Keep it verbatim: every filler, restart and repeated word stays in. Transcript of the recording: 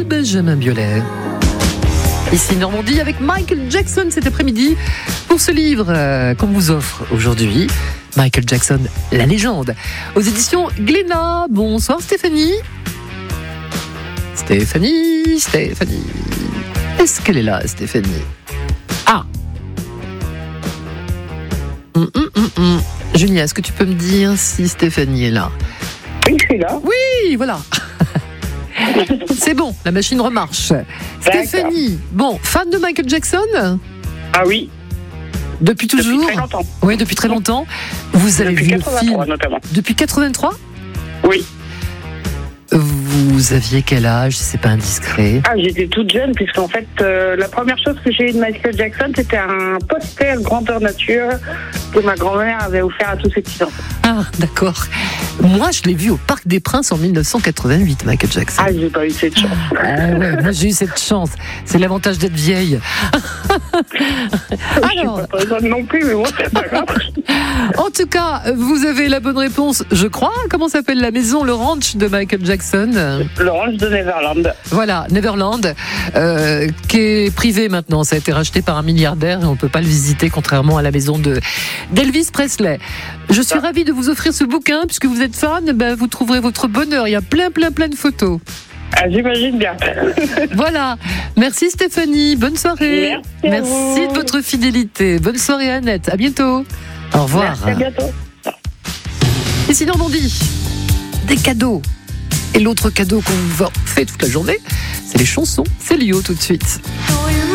de Benjamin Biolay. Ici Normandie avec Michael Jackson cet après-midi pour ce livre euh, qu'on vous offre aujourd'hui. Michael Jackson, la légende, aux éditions Glénat. Bonsoir Stéphanie. Stéphanie, Stéphanie. Est-ce qu'elle est là, Stéphanie? Ah. Hum, hum, hum, hum. Julia, est-ce que tu peux me dire si Stéphanie est là? Oui, je suis là. Oui, voilà. C'est bon, la machine remarche. D'accord. Stéphanie, bon, fan de Michael Jackson? Ah oui, Depuis toujours? depuis très longtemps. Oui, depuis très longtemps. Vous avez Depuis vu le quatre-vingt-trois film notamment. depuis quatre-vingt-trois? Oui. Vous aviez quel âge, si c'est pas indiscret? Ah, j'étais toute jeune, puisqu'en fait, euh, la première chose que j'ai eue de Michael Jackson, c'était un poster grandeur nature que ma grand-mère avait offert à tous ses petits-enfants. Ah, d'accord. Moi, je l'ai vu au Parc des Princes en dix-neuf cent quatre-vingt-huit, Michael Jackson. Ah, j'ai pas eu cette chance. Ah ouais, moi j'ai eu cette chance. C'est l'avantage d'être vieille. Alors, Je suis pas très bonne non plus, mais bon, c'est pas grave. en tout cas, vous avez la bonne réponse, je crois. Comment s'appelle la maison, le ranch de Michael Jackson? Le ranch de Neverland. Voilà, Neverland, euh, qui est privé maintenant. Ça a été racheté par un milliardaire et on ne peut pas le visiter, contrairement à la maison de d'Elvis Presley. Je suis ravie de vous offrir ce bouquin, puisque vous êtes fan, ben, vous trouverez votre bonheur. Il y a plein, plein, plein de photos. Ah, j'imagine bien. Voilà. Merci Stéphanie. Bonne soirée. Merci à vous. de votre fidélité. Bonne soirée Annette. À bientôt. Au revoir. Merci, à bientôt. Ici Normandie. Des cadeaux. Et l'autre cadeau qu'on vous fait toute la journée, c'est les chansons. C'est Lio tout de suite.